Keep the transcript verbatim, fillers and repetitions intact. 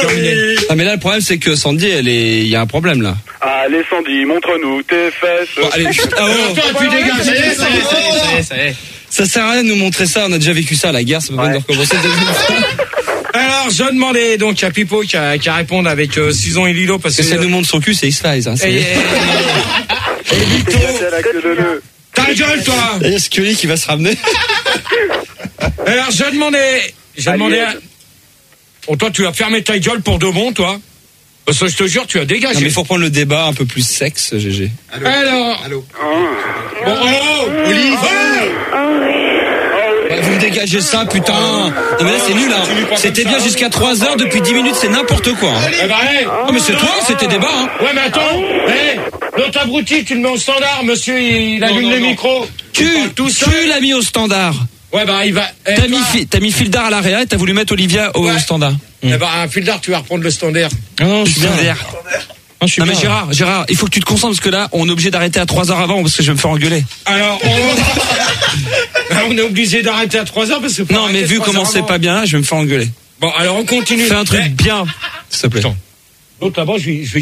terminé. Ah mais là le problème c'est que Sandy, elle est, il y a un problème là. Allez Sandy, montre-nous tes fesses. Bon, allez, chut, ah, oh. Attends, puis dégage. Ça y est, ça y est, ça y est, ça y est. Ça sert à rien de nous montrer ça, on a déjà vécu ça à la guerre, ça peut pas nous recommencer. Alors, je demandais donc à Pipo qui a, qui a répondu avec euh, Susan et Lilo parce que que ça nous montre son cul, c'est X-Files. Hein, et, et, et Vito, ta gueule toi. Il y a Scully qui va se ramener. Alors, je demandais, je demandais. À... Oh, toi, tu as fermé ta gueule pour de bon, toi. Parce que je te jure, tu as dégagé. Non, mais il faut prendre le débat un peu plus sexe, G G. Allô. Alors. Allô. Bon, oh, Olive. Bah, vous me dégagez ça, putain. Non, mais là, c'est nul, hein. C'était bien jusqu'à trois heures, depuis dix minutes, c'est n'importe quoi. Hein. Eh ben, hey. Non, mais c'est toi, c'était débat, hein. Ouais, mais attends. Hé, hey, l'autre abruti, tu le mets au standard, monsieur, il allume les micros. Tu, tu l'as mis au standard. Ouais, bah, il va. Eh, t'as, mis, fi, t'as mis Fildar à l'area et t'as voulu mettre Olivia au ouais. standard. Eh ben, un Fildar, tu vas reprendre le standard. Non, non, je suis bien. Non, je suis non bien, mais Gérard, ouais. Gérard, il faut que tu te concentres parce que là, on est obligé d'arrêter à trois heures avant parce que je vais me faire engueuler. Alors, on, on est obligé d'arrêter à trois heures parce que. Non, mais vu comment c'est pas bien là, je vais me faire engueuler. Bon, alors on continue. Fais un truc bien, s'il te plaît. L'autre là-bas, je vais, je vais